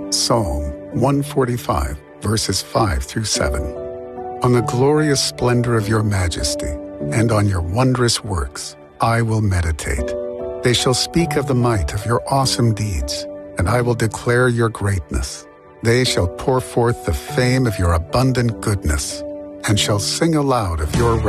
Psalm 145, verses 5 through 7. On the glorious splendor of your majesty, and on your wondrous works, I will meditate. They shall speak of the might of your awesome deeds, and I will declare your greatness. They shall pour forth the fame of your abundant goodness, and shall sing aloud of your